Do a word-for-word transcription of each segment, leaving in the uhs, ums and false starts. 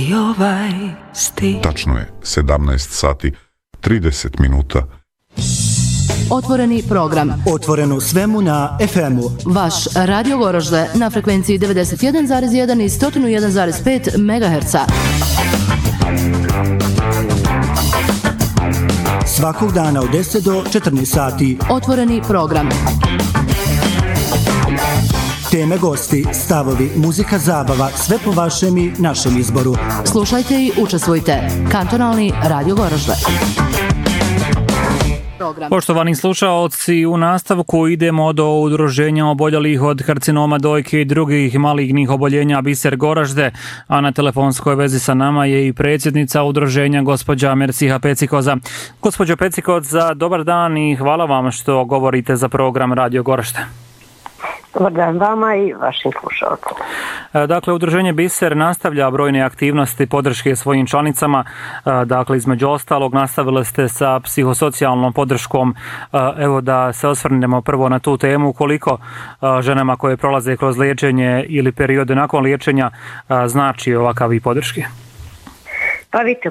i ovaj stih. Tačno je sedamnaest sati trideset minuta. Otvoreni program. Otvoreno svemu na ef emu. Vaš Radio Goražde na frekvenciji devedeset jedan zarez jedan i sto jedan zarez pet megaherca. Svakog dana od deset do četrnaest sati. Otvoreni program. Teme, gosti, stavovi, muzika, zabava, sve po vašem i našem izboru. Slušajte i učestvujte. Kantonalni Radio Goražde. Poštovani slušaoci, u nastavku idemo do udruženja oboljelih od karcinoma dojke i drugih malignih oboljenja Biser Goražde, a na telefonskoj vezi sa nama je i predsjednica udruženja gospođa Merciha Pecikoza. Gospođo Pecikoza, dobar dan i hvala vam što govorite za program Radio Goražde. Dobar dan vama i vašim slušalcima. Dakle, udruženje Biser nastavlja brojne aktivnosti podrške svojim članicama. Dakle, između ostalog nastavili ste sa psihosocijalnom podrškom. Evo da se osvrnemo prvo na tu temu. Koliko ženama koje prolaze kroz liječenje ili periode nakon liječenja znači ovakav i podrške? Pa vidite,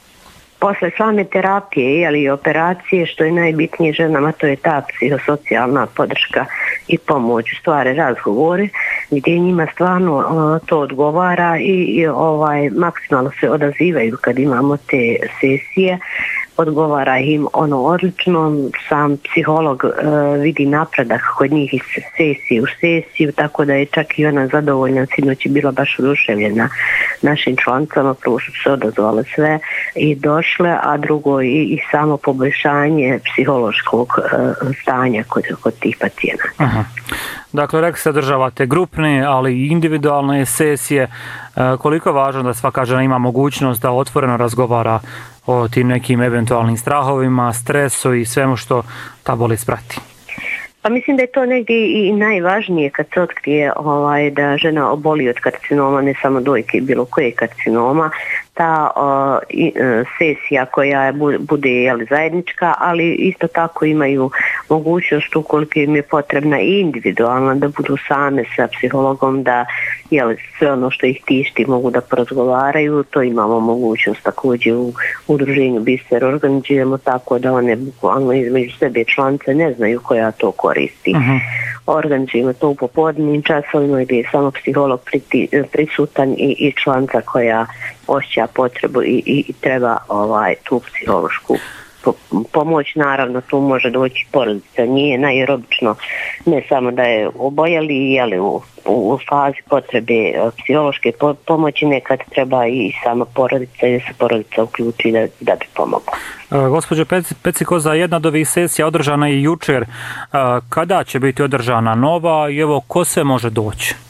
posle same terapije ali i operacije, što je najbitnije ženama, to je ta psihosocijalna podrška i pomoć, stvari, razgovore, gdje njima stvarno uh, to odgovara i, i ovaj maksimalno se odazivaju kad imamo te sesije. Odgovara im ono odlično, sam psiholog uh, vidi napredak kod njih iz sesije u sesiju, tako da je čak i ona zadovoljna, sinoć je bila baš oduševljena našim člancama, prvo su se odazvale sve i došle, a drugo i, i samo poboljšanje psihološkog uh, stanja kod, kod tih pacijenata. Aha. Dakle, rekli se održavate grupne, ali i individualne sesije. E, koliko je važno da svaka žena ima mogućnost da otvoreno razgovara o tim nekim eventualnim strahovima, stresu i svemu što ta bolest prati? Pa mislim da je to negdje i najvažnije kad se otkrije ovaj, da žena oboli od karcinoma, ne samo dojke, bilo koje karcinoma, ta uh, i, uh, sesija koja bude jeli, zajednička, ali isto tako imaju mogućnost ukoliko im je potrebna i individualna da budu same sa psihologom, da jeli, sve ono što ih tišti mogu da porazgovaraju. To imamo mogućnost također u udruženju Biser, organizujemo tako da one bukvalno između sebe članice ne znaju koja to koristi. Uh-huh. Organizujemo to u popodnevnim časovima gdje je samo psiholog priti, prisutan i, i članca koja osjeća potrebu i, i, i treba ovaj, tu psihološku pomoć. Naravno tu može doći porodica, nije najerobično ne samo da je oboljeli, ali u, u fazi potrebe psihološke pomoći nekad treba i sama porodica i da se porodica uključi da, da bi pomogla. E, gospođo Pecikoza, jedna od ovih sesija održana je jučer. E, kada će biti održana nova i evo ko se može doći?